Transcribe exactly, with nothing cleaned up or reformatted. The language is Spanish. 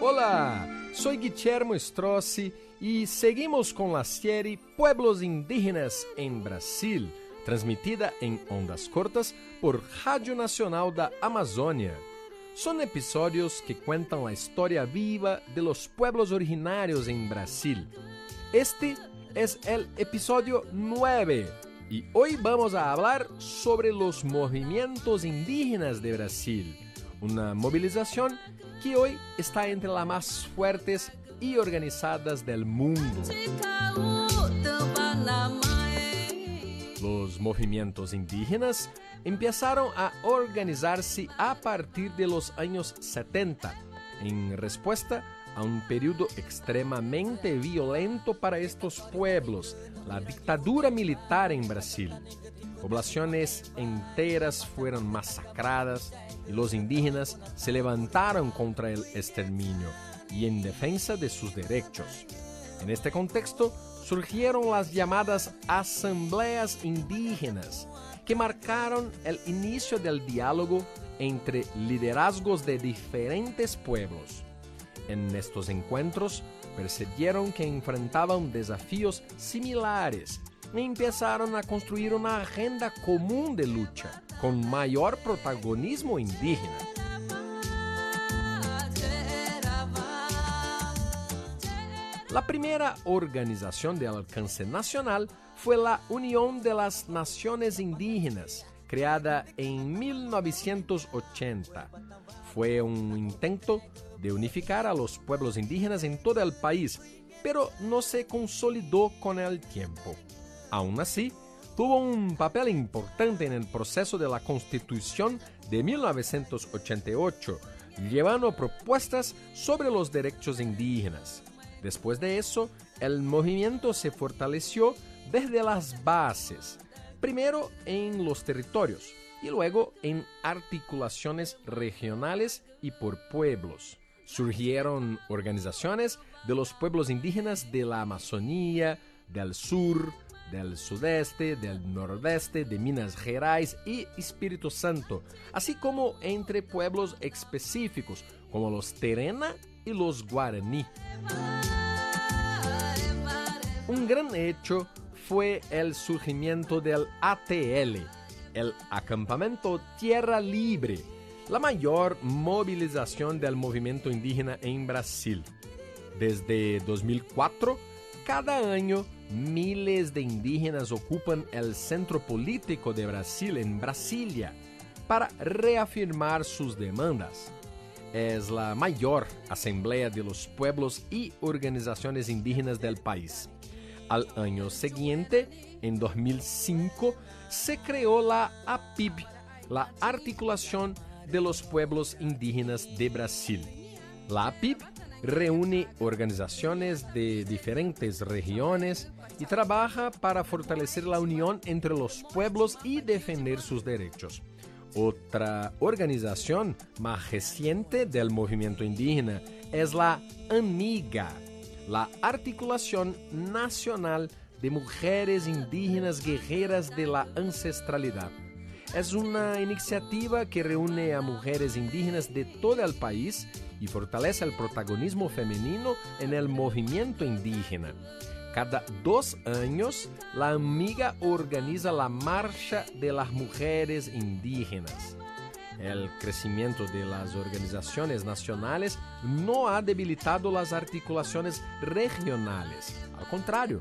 Hola, soy Guillermo Strozzi y seguimos con la serie Pueblos Indígenas en Brasil, transmitida en ondas cortas por Rádio Nacional da Amazônia. Son episodios que cuentan la historia viva de los pueblos originarios en Brasil. Este es el episodio nueve y hoy vamos a hablar sobre los movimientos indígenas de Brasil, una movilización que hoy está entre las más fuertes y organizadas del mundo. Los movimientos indígenas empezaron a organizarse a partir de los años setenta, en respuesta a un periodo extremadamente violento para estos pueblos, la dictadura militar en Brasil. Poblaciones enteras fueron masacradas y los indígenas se levantaron contra el exterminio y en defensa de sus derechos. En este contexto surgieron las llamadas asambleas indígenas, que marcaron el inicio del diálogo entre liderazgos de diferentes pueblos. En estos encuentros percibieron que enfrentaban desafíos similares y empezaron a construir una agenda común de lucha, con mayor protagonismo indígena. La primera organización de alcance nacional fue la Unión de las Naciones Indígenas, creada en mil novecientos ochenta. Fue un intento de unificar a los pueblos indígenas en todo el país, pero no se consolidó con el tiempo. Aún así, tuvo un papel importante en el proceso de la Constitución de mil novecientos ochenta y ocho, llevando propuestas sobre los derechos indígenas. Después de eso, el movimiento se fortaleció desde las bases, primero en los territorios y luego en articulaciones regionales y por pueblos. Surgieron organizaciones de los pueblos indígenas de la Amazonía, del sur, del sudeste, del nordeste, de Minas Gerais y Espíritu Santo, así como entre pueblos específicos como los Terena y los Guaraní. Un gran hecho fue el surgimiento del A T L, el Acampamento Tierra Libre, la mayor movilización del movimiento indígena en Brasil. Desde dos mil cuatro, cada año miles de indígenas ocupan el centro político de Brasil en Brasilia para reafirmar sus demandas. Es la mayor asamblea de los pueblos y organizaciones indígenas del país. Al año siguiente, en dos mil cinco, se creó la A P I B, la Articulación de los Pueblos Indígenas de Brasil. La A P I B reúne organizaciones de diferentes regiones y trabaja para fortalecer la unión entre los pueblos y defender sus derechos. Otra organización más reciente del movimiento indígena es la AMIGA, la Articulación Nacional de Mujeres Indígenas Guerreras de la Ancestralidad. Es una iniciativa que reúne a mujeres indígenas de todo el país y fortalece el protagonismo femenino en el movimiento indígena. Cada dos años, la AMIGA organiza la Marcha de las Mujeres Indígenas. El crecimiento de las organizaciones nacionales no ha debilitado las articulaciones regionales. Al contrario,